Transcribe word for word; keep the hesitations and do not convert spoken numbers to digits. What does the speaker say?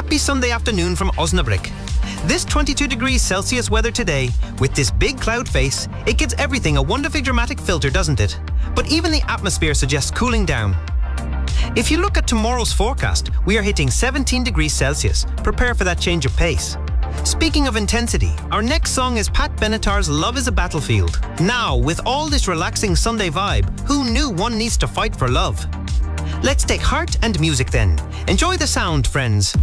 happy Sunday afternoon from Osnabrück. This twenty-two degrees Celsius weather today, with this big cloud face, it gives everything a wonderfully dramatic filter, doesn't it? But even the atmosphere suggests cooling down. If you look at tomorrow's forecast, we are hitting seventeen degrees Celsius. Prepare for that change of pace. Speaking of intensity, our next song is Pat Benatar's Love is a Battlefield. Now, with all this relaxing Sunday vibe, who knew one needs to fight for love? Let's take heart and music then. Enjoy the sound, friends.